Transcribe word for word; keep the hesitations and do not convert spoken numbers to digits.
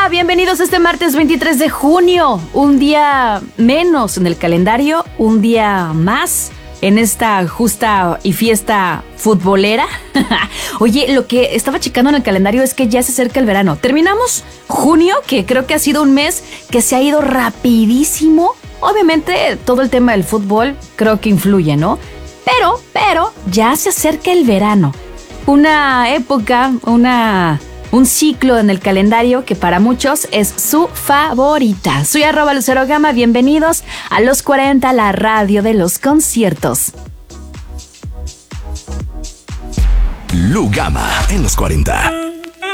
Gama, bienvenidos este martes veintitrés de junio, un día menos en el calendario, un día más en esta justa y fiesta futbolera. Oye, lo que estaba checando en el calendario es que ya se acerca el verano. Terminamos junio, que creo que ha sido un mes que se ha ido rapidísimo. Obviamente todo el tema del fútbol creo que influye, ¿no? Pero, pero, ya se acerca el verano. Una época, una... un ciclo en el calendario que para muchos es su favorita. Soy arroba Lucero Gama, bienvenidos a Los cuarenta, la radio de los conciertos. Lu Gama en Los cuarenta.